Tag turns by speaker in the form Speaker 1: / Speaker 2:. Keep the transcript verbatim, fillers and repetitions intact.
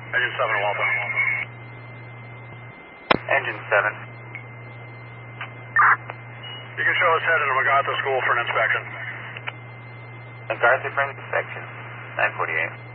Speaker 1: Engine seven, Walter.
Speaker 2: Engine seven.
Speaker 1: You can show us headed to MacArthur School for an inspection.
Speaker 2: MacArthur for inspection. nine forty-eight.